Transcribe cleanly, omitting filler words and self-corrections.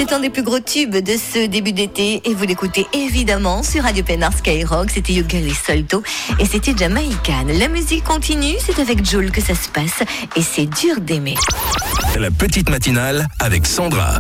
C'est un des plus gros tubes de ce début d'été et vous l'écoutez évidemment sur Radio Pénard Skyrock. C'était You Girl et Solto et c'était Jamaïcan. La musique continue, c'est avec Jules que ça se passe et c'est dur d'aimer. La petite matinale avec Sandra.